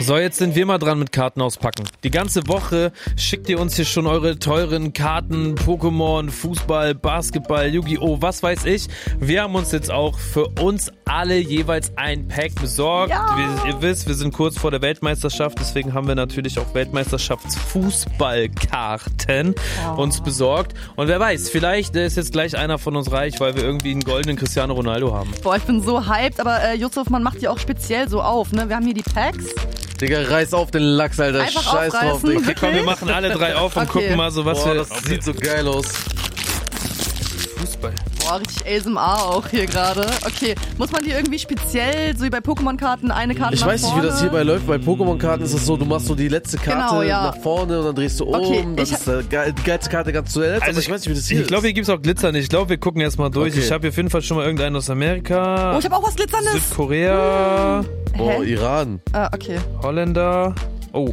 So, jetzt sind wir mal dran mit Karten auspacken. Die ganze Woche schickt ihr uns hier schon eure teuren Karten, Pokémon, Fußball, Basketball, Yu-Gi-Oh!, was weiß ich. Wir haben uns jetzt auch für uns alle jeweils ein Pack besorgt. Ja. Ihr wisst, wir sind kurz vor der Weltmeisterschaft, deswegen haben wir natürlich auch Weltmeisterschaftsfußballkarten uns besorgt. Und wer weiß, vielleicht ist jetzt gleich einer von uns reich, weil wir irgendwie einen goldenen Cristiano Ronaldo haben. Boah, ich bin so hyped, aber Yusuf, man macht die auch speziell so auf, ne? Wir haben hier die Packs. Digga, reiß auf den Lachs, Alter. Einfach Scheiß drauf, aufreißen. Digga. Okay, komm, wir machen alle 3 auf und gucken mal so, was Boah, wir... das sieht so geil aus. Fußball. Boah, richtig ASMR auch hier gerade. Okay, muss man die irgendwie speziell, so wie bei Pokémon-Karten, eine Karte Ich nach weiß nicht, wie vorne? das hierbei läuft. Bei Pokémon-Karten ist es so, du machst so die letzte Karte Genau, ja. nach vorne und dann drehst du Okay, um. Das ist die geilste Karte ganz zuletzt. Also aber ich weiß nicht, wie das hier Ich glaube, hier gibt's auch Glitzer nicht. Ich glaube, wir gucken erst mal durch. Okay. Ich habe hier auf jeden Fall schon mal irgendeinen aus Amerika. Oh, ich habe auch was Glitzerndes. Südkorea, Oh, Hä? Iran. Okay. Holländer. Oh.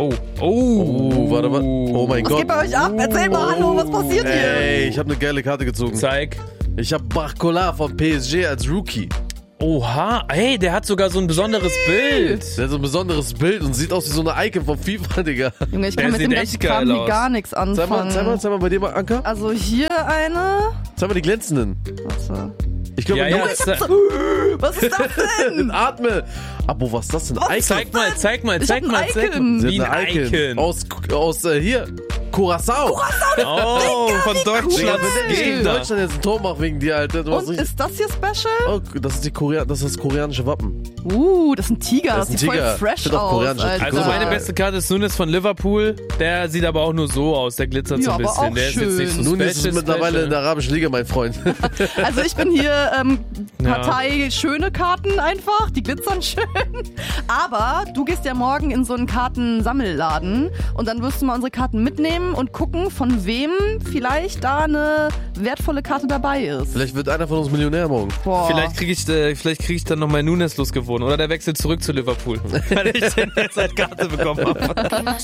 Oh, warte mal. Oh mein Was Gott. geht bei euch ab? Erzähl mal, hallo, was passiert hier? Ey, ich habe eine geile Karte gezogen. Zeig. Ich habe Barcola von PSG als Rookie. Oha, ey, der hat sogar so ein besonderes Bild. Der hat so ein besonderes Bild und sieht aus wie so eine Icon von FIFA, Digga. Junge, ich Der kann mit sieht dem echt ganzen Kram geil hier aus. gar nichts anfangen. Zeig mal bei dir mal, Anka. Also hier eine. Zeig mal die glänzenden. Warte. Ich glaube, Ja, Junge, Was ist das denn? atme. Abo, was ist das denn? Was? Icon. Zeig mal. Ich hab ein Icon. Wie Sie hat ein Icon. Aus hier. Curaçao. Oh, von Deutschland. Digga, wenn ich gegen Gegner. Deutschland jetzt ein Tor mache wegen dir, Alter. Du hast Und richtig... ist das hier special? Oh, das ist das koreanische Wappen. Das ist ein Tiger. Das Das ist ein sieht voll Tiger. fresh Steht auf aus, Koreanisch. Alter. Also meine beste Karte ist Nunes von Liverpool. Der sieht aber auch nur so aus. Der glitzert so Ja, ein aber bisschen. auch Der ist jetzt nicht so schön. Nun ist es special. mittlerweile in der arabischen Liga, mein Freund. Also ich bin hier Partei schöne Karten einfach, die glitzern schön. Aber du gehst ja morgen in so einen Kartensammelladen und dann wirst du mal unsere Karten mitnehmen und gucken, von wem vielleicht da eine wertvolle Karte dabei ist. Vielleicht wird einer von uns Millionär morgen. Boah. Vielleicht krieg ich dann noch mal Nunes losgewonnen. Oder der wechselt zurück zu Liverpool. Weil ich den jetzt als Karte bekommen habe.